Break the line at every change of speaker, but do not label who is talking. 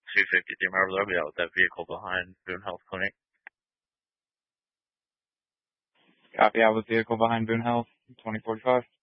253 Marble, I'll be out with that vehicle behind Boone Health Clinic.
Copy out with vehicle behind Boone Health, 2045.